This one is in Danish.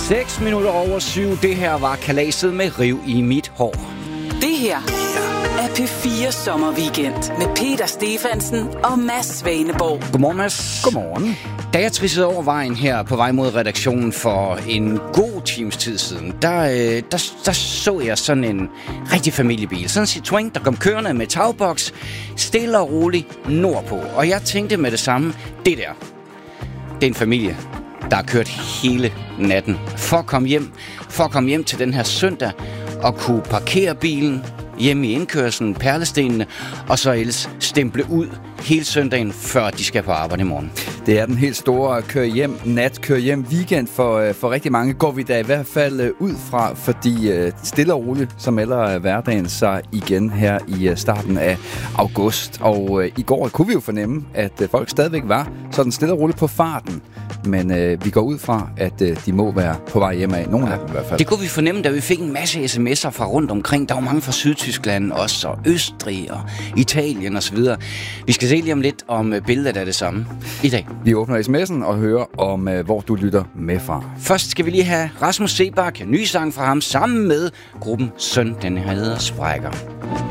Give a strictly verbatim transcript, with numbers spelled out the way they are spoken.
seks minutter over syv. Det her var kalaset med Riv i mit hår. Det her er P fire Sommerweekend med Peter Stefansen og Mads Svaneborg. Godmorgen, Mads. Godmorgen. Da jeg trissede over vejen her på vej mod redaktionen for en god times tid siden, der, øh, der, der så jeg sådan en rigtig familiebil. Sådan en Citroën, der kom kørende med tagboks, stille og roligt nordpå. Og jeg tænkte med det samme, det der, det er en familie, der har kørt hele natten for at komme hjem, for at komme hjem til den her søndag og kunne parkere bilen hjemme i indkørslen, Perlestenene, og så ellers stemple ud hele søndagen, før de skal på arbejde i morgen. Det er den helt store kør hjem nat, kør hjem weekend for, for rigtig mange. Går vi da i hvert fald ud fra, fordi stille og roligt, så melder hverdagen sig igen her i starten af august. Og i går kunne vi jo fornemme, at folk stadigvæk var sådan stille og roligt på farten. Men øh, vi går ud fra, at øh, de må være på vej hjem af. Nogle af dem i hvert fald. Det kunne vi fornemme, da vi fik en masse sms'er fra rundt omkring. Der var mange fra Sydtyskland også, og Østrig og Italien osv. Vi skal se lige om lidt om øh, billedet af det samme i dag. Vi åbner sms'en og hører om, øh, hvor du lytter med fra. Først skal vi lige have Rasmus Seebach, ny sang fra ham, sammen med gruppen Søn, den hedder Sprækker.